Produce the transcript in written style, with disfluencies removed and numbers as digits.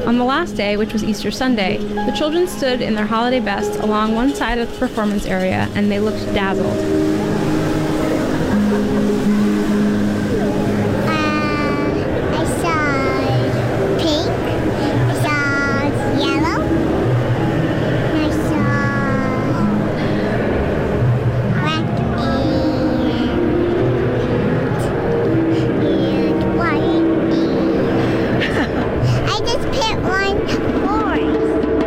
On the last day, which was Easter Sunday, the children stood in their holiday best along one side of the performance area, and they looked dazzled.